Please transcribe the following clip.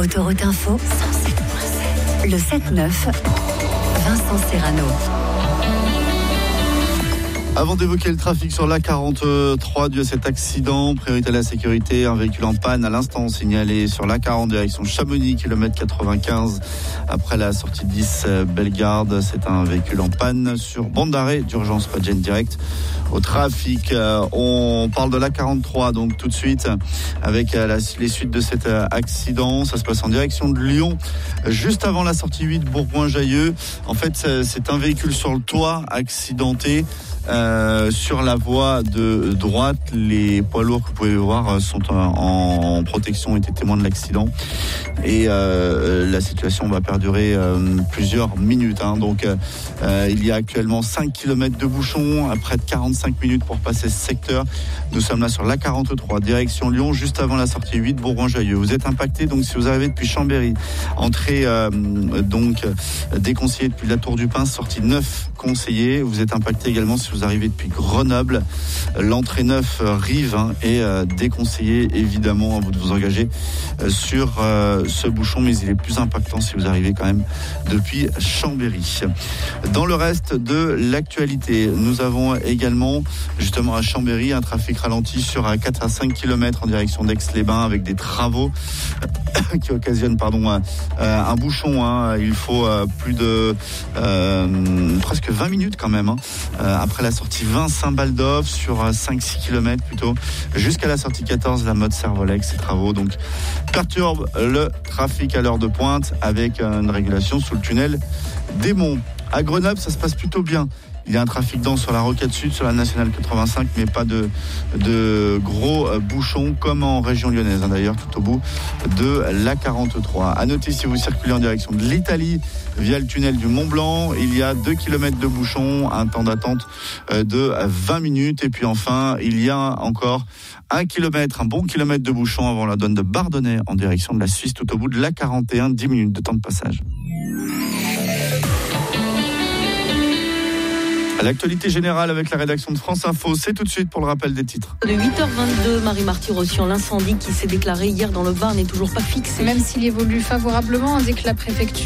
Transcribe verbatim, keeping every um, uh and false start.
Autoroute Info, cent sept virgule sept. Le sept neuf, Vincent Serrano. Avant d'évoquer le trafic sur l'A quarante-trois dû à cet accident, priorité à la sécurité, un véhicule en panne à l'instant signalé sur l'A quarante direction Chamonix, kilomètre quatre-vingt-quinze. Après la sortie dix Bellegarde, c'est un véhicule en panne sur bande d'arrêt d'urgence, pas de gêne direct au trafic. Euh, on parle de l'A quarante-trois donc tout de suite avec euh, la, les suites de cet euh, accident. Ça se passe en direction de Lyon, juste avant la sortie huit Bourgoin-Jallieu. En fait, c'est, c'est un véhicule sur le toit accidenté. Euh, sur la voie de droite, les poids lourds que vous pouvez voir sont en, en protection, étaient témoins de l'accident et euh, la situation va perdurer euh, plusieurs minutes hein. Donc euh, il y a actuellement cinq kilomètres de bouchons, à près de quarante-cinq minutes pour passer ce secteur. Nous sommes là sur l'A quarante-trois direction Lyon, juste avant la sortie huit Bourgoin-Jallieu. Vous êtes impacté donc si vous arrivez depuis Chambéry, entrée euh, donc déconseillée depuis la Tour du Pin, sortie neuf conseillée. Vous êtes impacté également si vous arrivez depuis Grenoble, l'entrée neuf Rive hein, est euh, déconseillée évidemment à vous de vous engager euh, sur euh, ce bouchon, mais il est plus impactant si vous arrivez quand même depuis Chambéry. Dans le reste de l'actualité, nous avons également justement à Chambéry un trafic ralenti sur quatre à cinq kilomètres en direction d'Aix-les-Bains avec des travaux qui occasionnent pardon un, un bouchon hein. Il faut euh, plus de euh, presque vingt minutes quand même hein, euh, après la sortie vingt Saint-Baldoff sur cinq à six kilomètres plutôt jusqu'à la sortie quatorze la mode Servolex. Ces travaux donc perturbent le trafic à l'heure de pointe avec une régulation sous le tunnel des Monts. À Grenoble, ça se passe plutôt bien. Il y a un trafic dense sur la Rocade Sud, sur la Nationale quatre-vingt-cinq, mais pas de, de gros bouchons comme en région lyonnaise, hein, d'ailleurs, tout au bout de l'A quarante-trois. À noter, si vous circulez en direction de l'Italie via le tunnel du Mont Blanc, il y a deux kilomètres de bouchons, un temps d'attente de vingt minutes. Et puis enfin, il y a encore un kilomètre, un bon kilomètre de bouchons avant la douane de Bardonnay en direction de la Suisse, tout au bout de l'A quarante et un, dix minutes de temps de passage. L'actualité générale avec la rédaction de France Info, c'est tout de suite pour le rappel des titres. De huit heures vingt-deux, Marie-Marty-Rossian, l'incendie qui s'est déclaré hier dans le Var n'est toujours pas fixé. Même s'il évolue favorablement, dès que la préfecture